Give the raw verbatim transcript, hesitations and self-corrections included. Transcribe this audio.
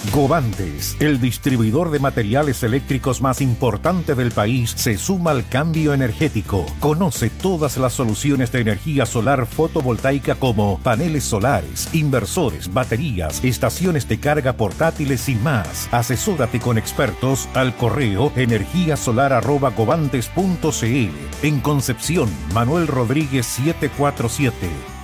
Govantes, el distribuidor de materiales eléctricos más importante del país, se suma al cambio energético. Conoce todas las soluciones de energía solar fotovoltaica como paneles solares, inversores, baterías, estaciones de carga portátiles y más. Asesórate con expertos al correo energía solar arroba govantes punto c l. En Concepción, Manuel Rodríguez setecientos cuarenta y siete.